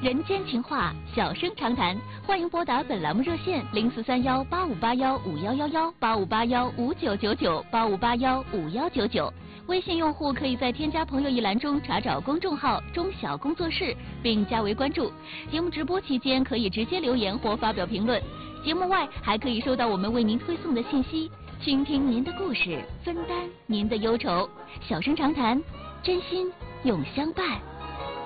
人间情话，小声长谈，欢迎拨打本栏目热线0431858151118581599985815199。微信用户可以在添加朋友一栏中查找公众号“中小工作室”，并加为关注。节目直播期间可以直接留言或发表评论，节目外还可以收到我们为您推送的信息，倾听您的故事，分担您的忧愁。小声长谈，真心永相伴。